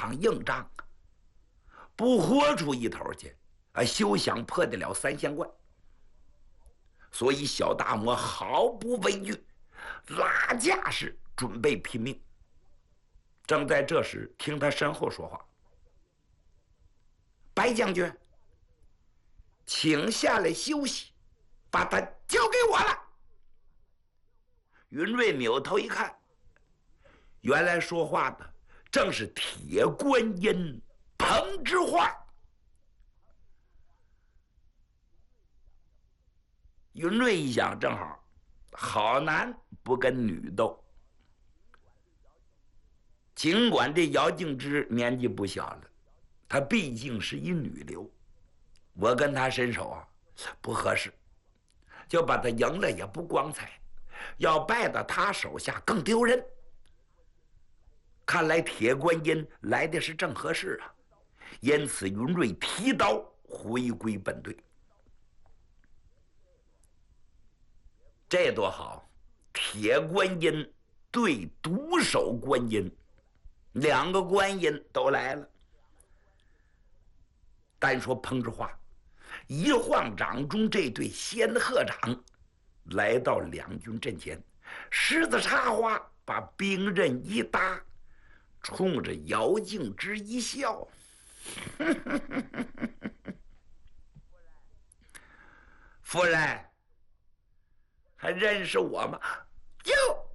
场硬仗，不豁出一头去，休想破得了3仙关。所以小大魔毫不畏惧，拉架势准备拼命。正在这时，听他身后说话：“白将军，请下来休息，把他交给我了。”云瑞扭头一看，原来说话的正是铁观音彭之化。云瑞一想，正好，好男不跟女斗。尽管这姚敬之年纪不小了，她毕竟是一女流，我跟她伸手不合适，就把她赢了也不光彩，要败到她手下更丢人。看来铁观音来的是正合适啊，因此云瑞提刀回归本队。这多好，铁观音对独守观音，2个观音都来了。单说彭之化，一晃掌中这对仙鹤掌来到两军阵前，狮子插花，把兵刃一搭，冲着姚敬之一笑：“夫人，还认识我吗？哟，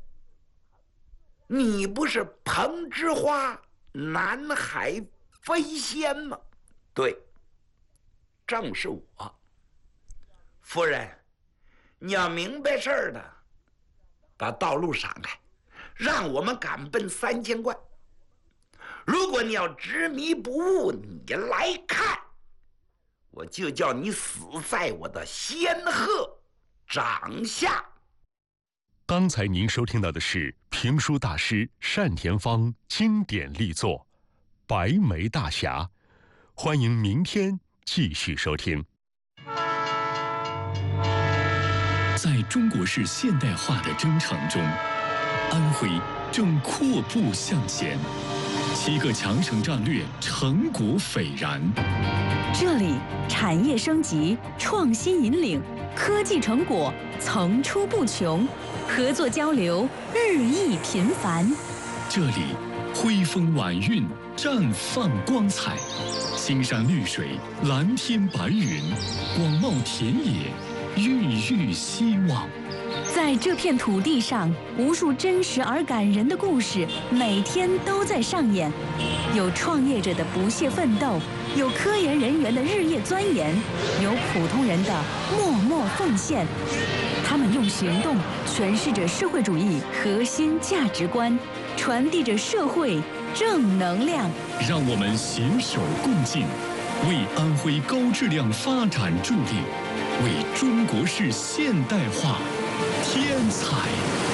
你不是彭之花南海飞仙吗？对，正是我。夫人，你要明白事儿的，把道路闪开，让我们赶奔3仙关。如果你要执迷不悟，你来看，我就叫你死在我的仙鹤掌下。” 刚才您收听到的是评书大师单田芳经典力作《白眉大侠》，欢迎明天继续收听。 在中国式现代化的征程中，安徽正阔步向前，7个强省战略成果斐然。 这里产业升级，创新引领，科技成果层出不穷，合作交流日益频繁。 这里徽风晚韵，绽放光彩，青山绿水，蓝天白云，广袤田野，孕育希望。 在这片土地上，无数真实而感人的故事每天都在上演，有创业者的不懈奋斗，有科研人员的日夜钻研，有普通人的默默奉献。他们用行动诠释着社会主义核心价值观，传递着社会正能量。 让我们携手共进，为安徽高质量发展助力，为中国式现代化添彩。